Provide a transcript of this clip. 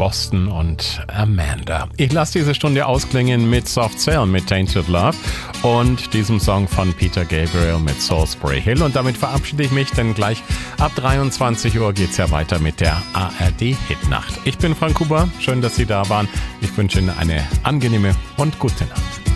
Boston und Amanda. Ich lasse diese Stunde ausklingen mit Soft Cell mit Tainted Love und diesem Song von Peter Gabriel mit Salisbury Hill. Und damit verabschiede ich mich, denn gleich ab 23 Uhr geht's ja weiter mit der ARD-Hitnacht. Ich bin Frank Huber, schön, dass Sie da waren. Ich wünsche Ihnen eine angenehme und gute Nacht.